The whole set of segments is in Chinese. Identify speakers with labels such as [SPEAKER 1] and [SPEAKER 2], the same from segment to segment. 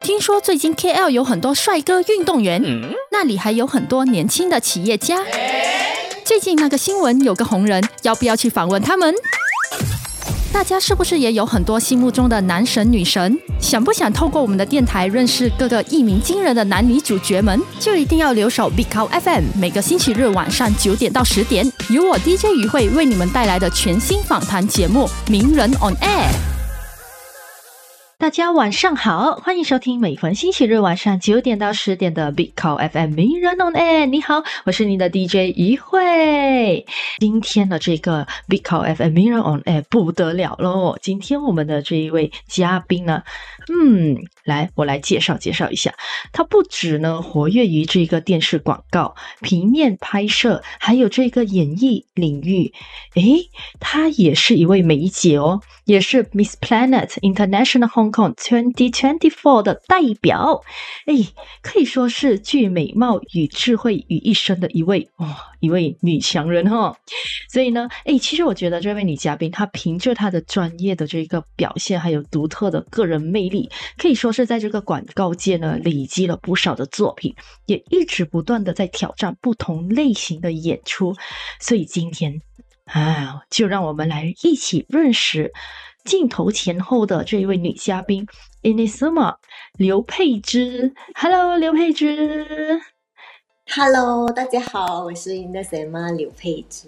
[SPEAKER 1] 听说最近 KL 有很多帅哥运动员，那里还有很多年轻的企业家。最近那个新闻有个红人，要不要去访问他们？大家是不是也有很多心目中的男神女神？想不想透过我们的电台认识各个一鸣惊人的男女主角们？就一定要留守 Big Cow FM， 每个星期日晚上9点到10点，由我 DJ 于慧为你们带来的全新访谈节目《名人 on Air》。大家晚上好，欢迎收听每逢星期日晚上9点到10点的 Big Cow FM 名人 on Air。 你好，我是你的 DJ 于慧。今天的这个 Big Cow FM 名人 on Air 不得了咯，今天我们的这一位嘉宾呢，我来介绍一下。他不止呢活跃于这个电视广告、平面拍摄，还有这个演艺领域。他也是一位梅姐哦，也是 Miss Planet International Hong Kong 2024的代表。可以说是聚美貌与智慧于一身的一位女强人哦。所以呢，其实我觉得这位女嘉宾她凭着她的专业的这个表现，还有独特的个人魅力，可以说是在这个广告界呢累积了不少的作品，也一直不断的在挑战不同类型的演出。所以今天就让我们来一起认识镜头前后的这一位女嘉宾 Inesema 刘佩芝。 Hello 刘佩芝。
[SPEAKER 2] Hello 大家好，我是 Inesema 刘佩芝。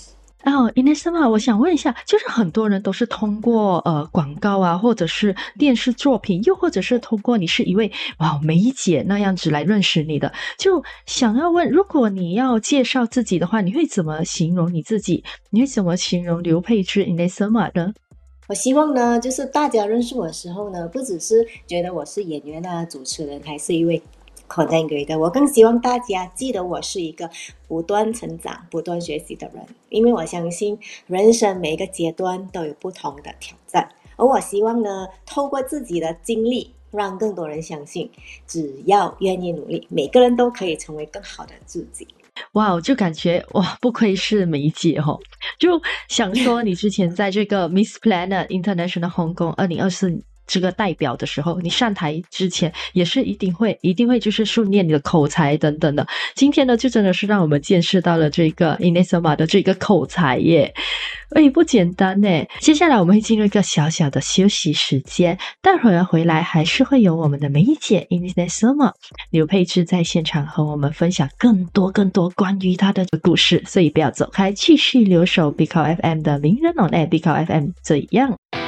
[SPEAKER 1] Inesema 我想问一下，就是很多人都是通过广告啊，或者是电视作品，又或者是通过你是一位梅姐那样子来认识你的，就想要问，如果你要介绍自己的话，你会怎么形容你自己？你会怎么形容刘佩芝 Inesema 呢？
[SPEAKER 2] 我希望呢，就是大家认识我的时候呢，不只是觉得我是演员啊、主持人，还是一位 content creator， 我更希望大家记得我是一个不断成长、不断学习的人。因为我相信人生每一个阶段都有不同的挑战，而我希望呢，透过自己的经历，让更多人相信，只要愿意努力，每个人都可以成为更好的自己。
[SPEAKER 1] 就感觉不愧是梅姐哦。就想说你之前在这个 Miss Planet International Hong Kong 2024这个代表的时候，你上台之前也是一定会就是训练你的口才等等的。今天呢，就真的是让我们见识到了这个 Inesema 的这个口才耶，不简单耶。接下来我们会进入一个小小的休息时间，待会儿回来还是会有我们的梅姐 Inesema 刘佩芝在现场和我们分享更多关于她的故事，所以不要走开，继续留守 Big Cow FM 的名人 on Air。 Big Cow FM 这样